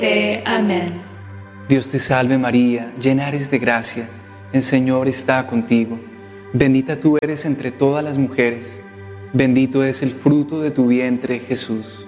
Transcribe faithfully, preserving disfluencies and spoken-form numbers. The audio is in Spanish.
Amén. Dios te salve María, llena eres de gracia, el Señor está contigo. Bendita tú eres entre todas las mujeres, bendito es el fruto de tu vientre, Jesús.